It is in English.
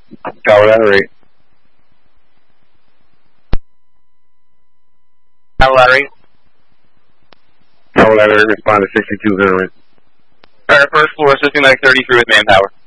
Tower ladder 8. Tower ladder 8. Tower ladder 8, respond to 62 0. Alright, first floor, assisting like 33 with manpower.